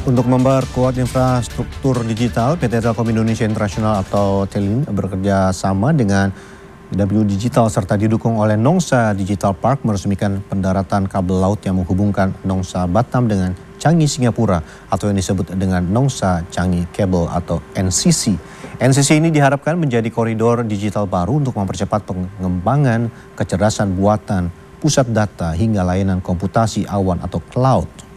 Untuk memperkuat infrastruktur digital, PT Telkom Indonesia International atau Telin bekerja sama dengan BW Digital serta didukung oleh Nongsa Digital Park meresmikan pendaratan kabel laut yang menghubungkan Nongsa Batam dengan Changi Singapura atau yang disebut dengan Nongsa Changi Cable atau NCC. NCC ini diharapkan menjadi koridor digital baru untuk mempercepat pengembangan kecerdasan buatan, pusat data hingga layanan komputasi awan atau cloud.